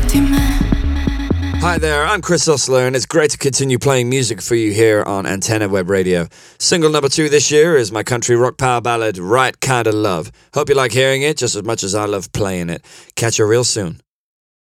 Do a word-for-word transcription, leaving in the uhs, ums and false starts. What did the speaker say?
Hi there, I'm Chris Osler, and it's great to continue playing music for you here on Antenna Web Radio. Single number two this year is my country rock power ballad, Right Kinda Love. Hope you like hearing it just as much as I love playing it. Catch you real soon.